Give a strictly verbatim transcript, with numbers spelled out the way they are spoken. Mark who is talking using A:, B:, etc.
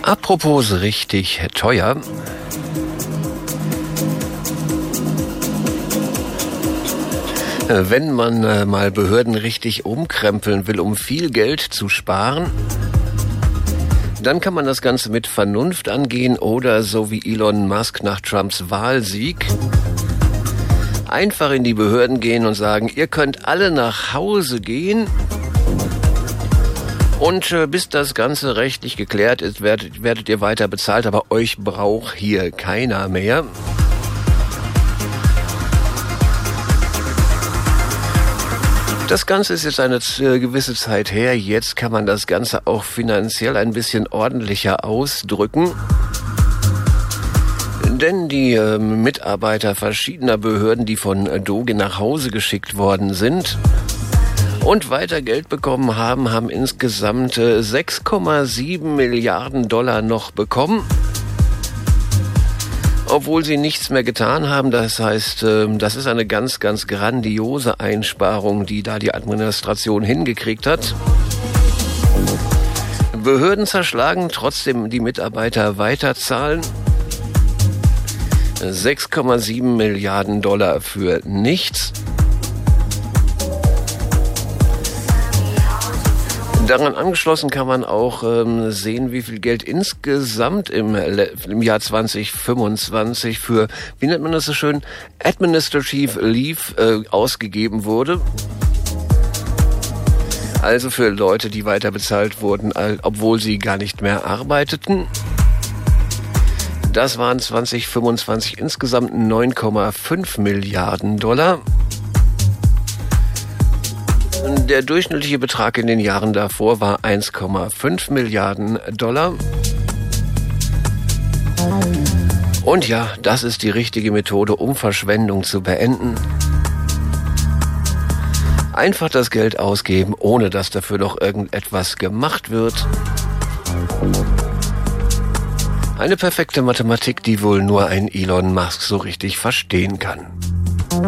A: Apropos richtig teuer. Wenn man äh, mal Behörden richtig umkrempeln will, um viel Geld zu sparen, dann kann man das Ganze mit Vernunft angehen oder so wie Elon Musk nach Trumps Wahlsieg einfach in die Behörden gehen und sagen, ihr könnt alle nach Hause gehen und äh, bis das Ganze rechtlich geklärt ist, werdet, werdet ihr weiter bezahlt, aber euch braucht hier keiner mehr. Das Ganze ist jetzt eine äh, gewisse Zeit her. Jetzt kann man das Ganze auch finanziell ein bisschen ordentlicher ausdrücken. Denn die äh, Mitarbeiter verschiedener Behörden, die von äh, Doge nach Hause geschickt worden sind und weiter Geld bekommen haben, haben insgesamt äh, sechs Komma sieben Milliarden Dollar noch bekommen. Obwohl sie nichts mehr getan haben. Das heißt, das ist eine ganz, ganz grandiose Einsparung, die da die Administration hingekriegt hat. Behörden zerschlagen, trotzdem die Mitarbeiter weiterzahlen. sechs Komma sieben Milliarden Dollar für nichts. Daran angeschlossen kann man auch ähm, sehen, wie viel Geld insgesamt im, im Jahr zwanzig fünfundzwanzig für, wie nennt man das so schön, Administrative Leave äh, ausgegeben wurde. Also für Leute, die weiter bezahlt wurden, obwohl sie gar nicht mehr arbeiteten. Das waren zwanzig fünfundzwanzig insgesamt neun Komma fünf Milliarden Dollar. Der durchschnittliche Betrag in den Jahren davor war eins Komma fünf Milliarden Dollar. Und ja, das ist die richtige Methode, um Verschwendung zu beenden. Einfach das Geld ausgeben, ohne dass dafür noch irgendetwas gemacht wird. Eine perfekte Mathematik, die wohl nur ein Elon Musk so richtig verstehen kann.